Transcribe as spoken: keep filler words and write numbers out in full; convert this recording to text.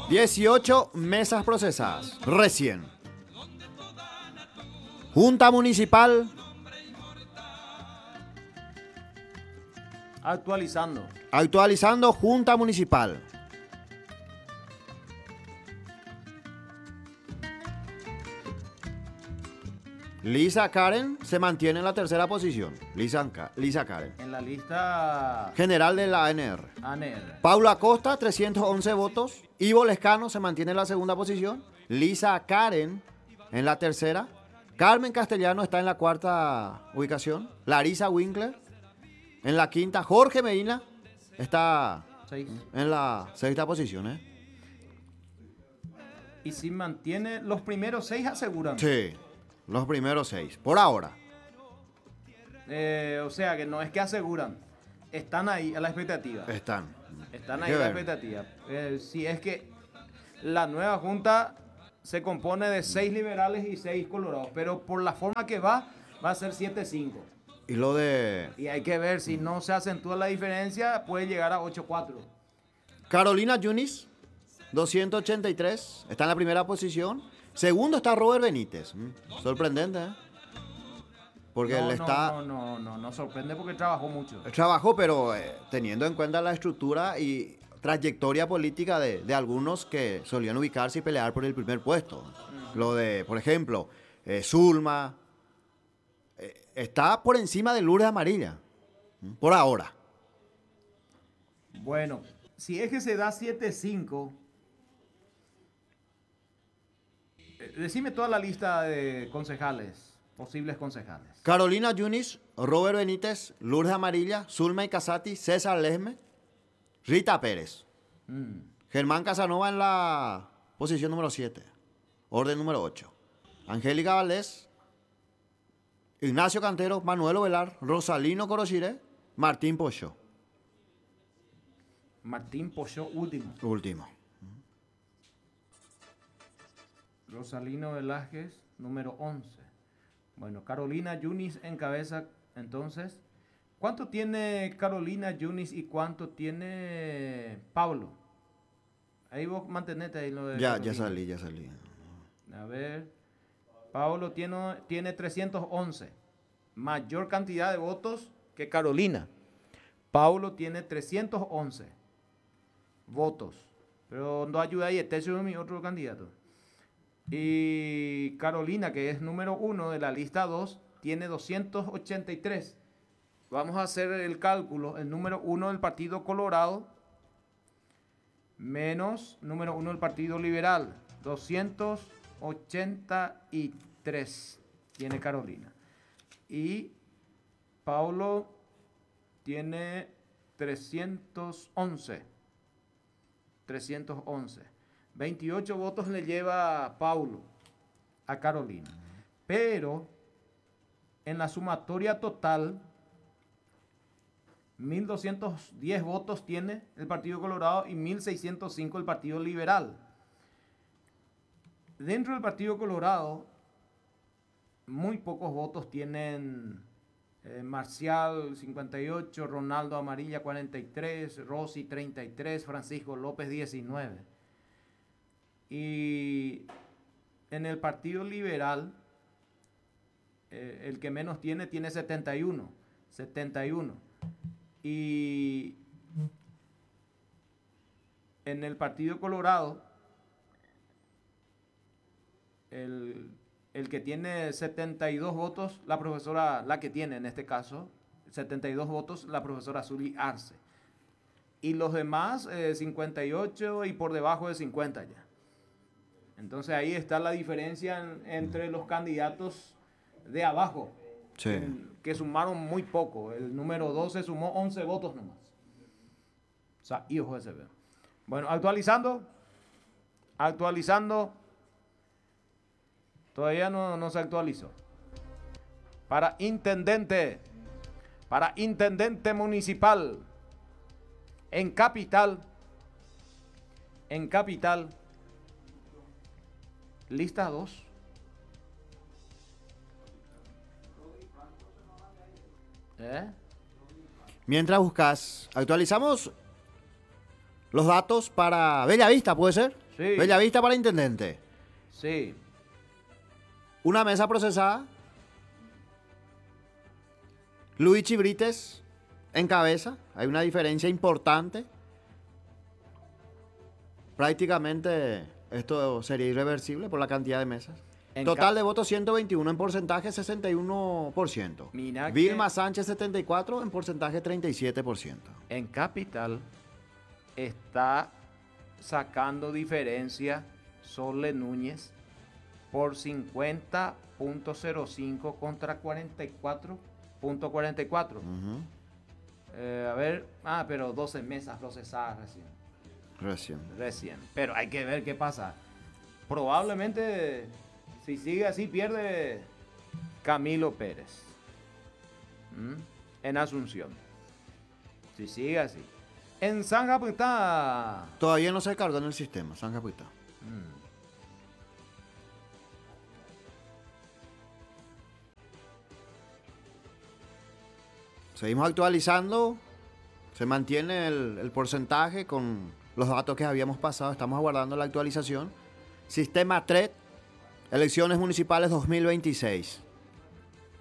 dieciocho mesas procesadas. Recién. Junta Municipal. Actualizando. Actualizando Junta Municipal. Lisa Karen se mantiene en la tercera posición. Lisa, Lisa Karen. En la lista General de la A N R. A N R. Paula Acosta, trescientos once votos. Ivo Lescano se mantiene en la segunda posición. Lisa Karen en la tercera. Carmen Castellano está en la cuarta ubicación. Larisa Winkler en la quinta. Jorge Medina está Seis. en la sexta posición. ¿eh? Y si mantiene los primeros seis aseguran. Sí, los primeros seis. Por ahora. Eh, o sea que no es que aseguran. Están ahí a la expectativa. Están. Están Hay ahí que a la ver. expectativa. Eh, si es que la nueva junta se compone de seis liberales y seis colorados, pero por la forma que va, va a ser siete cinco. Y lo de Y hay que ver, si no se acentúa la diferencia, puede llegar a ocho cuatro. Carolina Yunis, doscientos ochenta y tres, está en la primera posición. Segundo está Robert Benítez. Mm, Sorprendente, ¿eh? Porque no, él no, está... no, no, no, no sorprende porque trabajó mucho. Trabajó, pero eh, teniendo en cuenta la estructura y trayectoria política de, de algunos que solían ubicarse y pelear por el primer puesto. Lo de, por ejemplo, eh, Zulma, eh, está por encima de Lourdes Amarilla, ¿m? Por ahora. Bueno, si es que se da siete cinco, eh, decime toda la lista de concejales, posibles concejales. Carolina Yunis, Robert Benítez, Lourdes Amarilla, Zulma y Casati, César Lesme, Rita Pérez. Mm. Germán Casanova en la posición número siete. Orden número ocho. Angélica Valdés, Ignacio Cantero, Manuel Velar, Rosalino Corochiré, Martín Pochó. Martín Pochó, último. Último. Rosalino Velázquez, número once. Bueno, Carolina Yunis encabeza entonces. ¿Cuánto tiene Carolina Yunis y cuánto tiene Pablo? Ahí vos mantenete ahí lo de Ya, Carolina. ya salí, ya salí. A ver. Pablo tiene, tiene trescientos once. Mayor cantidad de votos que Carolina. Pablo tiene trescientos once votos. Pero no ayuda ahí, este es mi otro candidato. Y Carolina, que es número uno de la lista dos, tiene doscientos ochenta y tres. Vamos a hacer el cálculo. El número uno del Partido Colorado menos número uno del Partido Liberal. doscientos ochenta y tres tiene Carolina. Y Paulo tiene trescientos once. trescientos once. veintiocho votos le lleva Paulo a Carolina. Pero en la sumatoria total, mil doscientos diez votos tiene el Partido Colorado y mil seiscientos cinco el Partido Liberal. Dentro del Partido Colorado, muy pocos votos tienen eh, Marcial cincuenta y ocho, Ronaldo Amarilla cuarenta y tres, Rossi treinta y tres, Francisco López diecinueve. Y en el Partido Liberal, eh, el que menos tiene, tiene setenta y uno. setenta y uno. Y en el Partido Colorado, el, el que tiene setenta y dos votos, la profesora, la que tiene en este caso, setenta y dos votos, la profesora Zuli Arce. Y los demás, eh, cincuenta y ocho y por debajo de cincuenta ya. Entonces ahí está la diferencia en, entre los candidatos de abajo. Sí. En, que sumaron muy poco. El número doce sumó once votos nomás. O sea, hijo de ese. Bueno, actualizando. Actualizando. Todavía no, no se actualizó. Para intendente. Para intendente municipal. En capital. En capital. Lista dos. ¿Eh? Mientras buscas, actualizamos los datos para Bellavista, ¿puede ser? Sí. Bellavista para intendente. Sí. Una mesa procesada. Luis Chibrites en cabeza. Hay una diferencia importante. Prácticamente esto sería irreversible por la cantidad de mesas. En Total ca- de votos ciento veintiuno, en porcentaje sesenta y uno por ciento. Mira que- Vilma Sánchez setenta y cuatro, en porcentaje treinta y siete por ciento. En Capital está sacando diferencia Sole Núñez por cincuenta punto cero cinco contra cuarenta y cuatro punto cuarenta y cuatro. Ujú. Eh, a ver, ah, pero doce mesas procesadas recién. Recién. Recién. Pero hay que ver qué pasa. Probablemente, si sigue así, pierde Camilo Pérez. ¿Mm? En Asunción. Si sigue así. En San Japuitá. Todavía no se cargó en el sistema, San Capuita. Mm. Seguimos actualizando. Se mantiene el, el porcentaje con los datos que habíamos pasado. Estamos aguardando la actualización. Sistema T R E D, elecciones municipales dos mil veintiséis.